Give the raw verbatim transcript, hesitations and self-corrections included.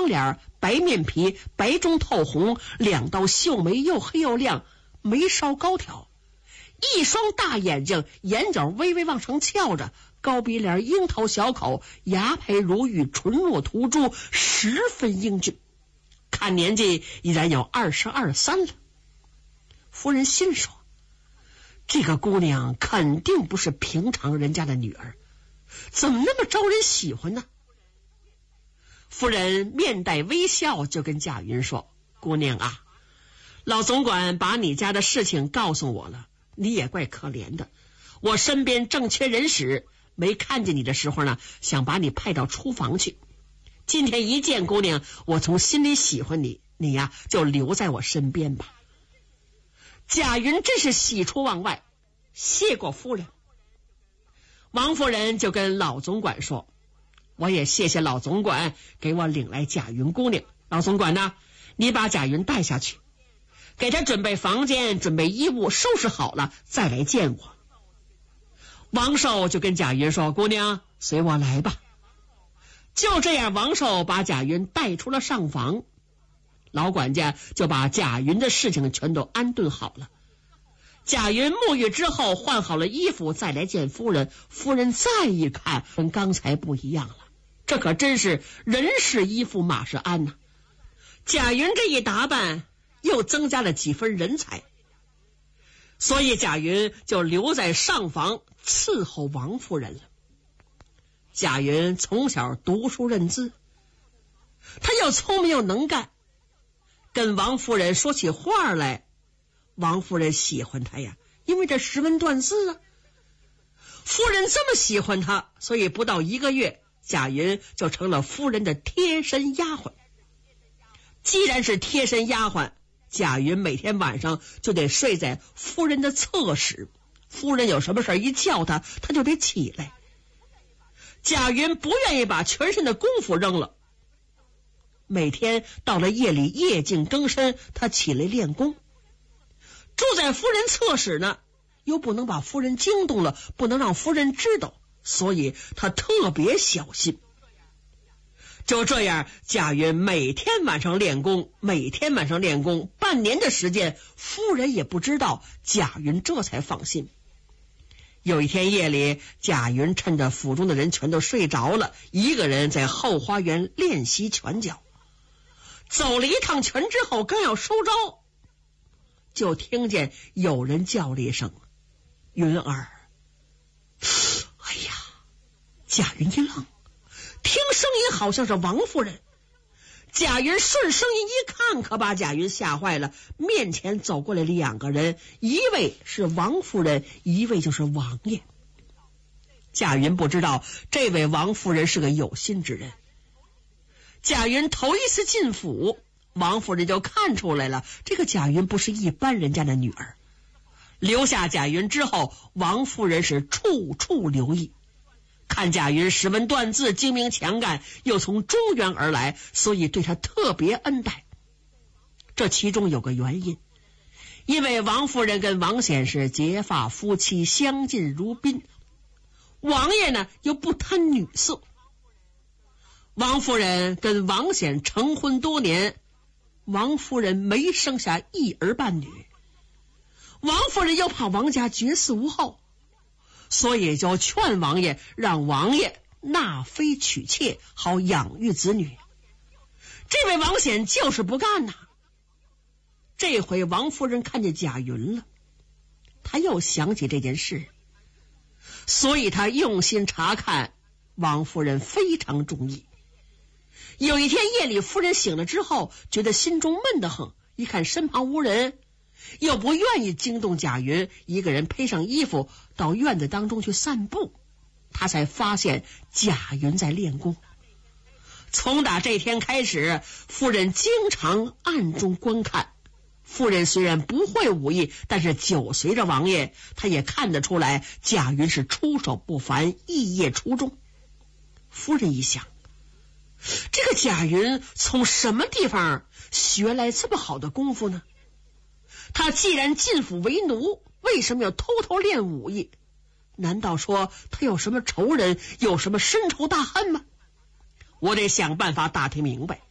双脸，白面皮，白中透红，两道秀眉又黑又亮，眉梢高挑，一双大眼睛，眼角微微往上翘着，高鼻梁，樱桃小口，牙白如玉，唇若涂朱，十分英俊，看年纪已然有二十二三了。夫人心说，这个姑娘肯定不是平常人家的女儿，怎么那么招人喜欢呢？夫人面带微笑，就跟贾云说，姑娘啊，老总管把你家的事情告诉我了，你也怪可怜的，我身边正缺人使，没看见你的时候呢，想把你派到厨房去，今天一见姑娘，我从心里喜欢你，你呀就留在我身边吧。贾云真是喜出望外，谢过夫人。王夫人就跟老总管说，我也谢谢老总管给我领来贾云姑娘，老总管呢，你把贾云带下去，给他准备房间，准备衣物，收拾好了再来见我。王寿就跟贾云说，姑娘随我来吧。就这样，王寿把贾云带出了上房，老管家就把贾云的事情全都安顿好了。贾云沐浴之后换好了衣服再来见夫人，夫人再一看跟刚才不一样了，这可真是人是衣服马是鞍呐、啊。贾云这一打扮又增加了几分人才，所以贾云就留在上房伺候王夫人了。贾云从小读书认字，他又聪明又能干，跟王夫人说起话来，王夫人喜欢他呀，因为这识文断字啊。夫人这么喜欢他，所以不到一个月，贾云就成了夫人的贴身丫鬟。既然是贴身丫鬟，贾云每天晚上就得睡在夫人的侧室，夫人有什么事一叫他，他就得起来。贾云不愿意把全身的功夫扔了，每天到了夜里夜静更深，他起来练功。住在夫人侧室呢，又不能把夫人惊动了，不能让夫人知道，所以他特别小心。就这样，贾云每天晚上练功，每天晚上练功，半年的时间，夫人也不知道，贾云这才放心。有一天夜里，贾云趁着府中的人全都睡着了，一个人在后花园练习拳脚。走了一趟拳之后，刚要收招，就听见有人叫了一声，云儿。哎呀，贾云一愣，听声音好像是王夫人。贾云顺声音一看，可把贾云吓坏了，面前走过来两个人，一位是王夫人，一位就是王爷。贾云不知道这位王夫人是个有心之人。贾云头一次进府，王夫人就看出来了，这个贾云不是一般人家的女儿。留下贾云之后，王夫人是处处留意，看贾云识文断字，精明强干，又从中原而来，所以对他特别恩待。这其中有个原因，因为王夫人跟王显是结发夫妻，相敬如宾，王爷呢又不贪女色。王夫人跟王显成婚多年，王夫人没生下一儿半女，王夫人又怕王家绝嗣无后，所以就劝王爷让王爷纳妃娶妾，好养育子女。这位王显就是不干呐。这回王夫人看见贾云了，他又想起这件事，所以他用心查看，王夫人非常中意。有一天夜里，夫人醒了之后，觉得心中闷得很，一看身旁无人，又不愿意惊动贾云，一个人披上衣服到院子当中去散步，他才发现贾云在练功。从打这天开始，夫人经常暗中观看。夫人虽然不会武艺，但是久随着王爷，他也看得出来贾云是出手不凡，艺业出众。夫人一想，这个贾云从什么地方学来这么好的功夫呢？他既然进府为奴，为什么要偷偷练武艺？难道说他有什么仇人，有什么深仇大恨吗？我得想办法打听明白。